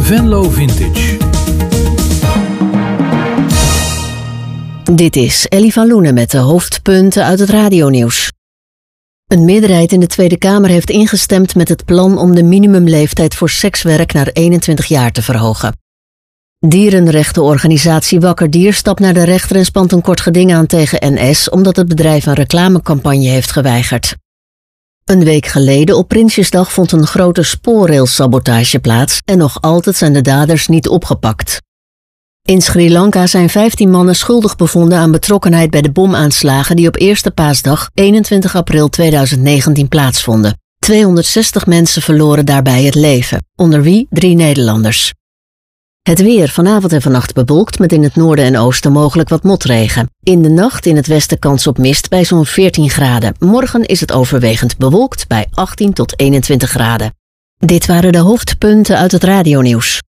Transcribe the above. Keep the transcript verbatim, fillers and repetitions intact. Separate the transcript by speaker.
Speaker 1: Venlo Vintage.
Speaker 2: Dit is Ellie van Loenen met de hoofdpunten uit het radionieuws. Een meerderheid in de Tweede Kamer heeft ingestemd met het plan om de minimumleeftijd voor sekswerk naar eenentwintig jaar te verhogen. Dierenrechtenorganisatie Wakker Dier stapt naar de rechter en spant een kort geding aan tegen N S omdat het bedrijf een reclamecampagne heeft geweigerd. Een week geleden op Prinsjesdag vond een grote spoorrailsabotage plaats en nog altijd zijn de daders niet opgepakt. In Sri Lanka zijn vijftien mannen schuldig bevonden aan betrokkenheid bij de bomaanslagen die op Eerste Paasdag eenentwintig april tweeduizend negentien plaatsvonden. tweehonderdzestig mensen verloren daarbij het leven, onder wie drie Nederlanders. Het weer vanavond en vannacht bewolkt met in het noorden en oosten mogelijk wat motregen. In de nacht in het westen kans op mist bij zo'n veertien graden. Morgen is het overwegend bewolkt bij achttien tot eenentwintig graden. Dit waren de hoofdpunten uit het radionieuws.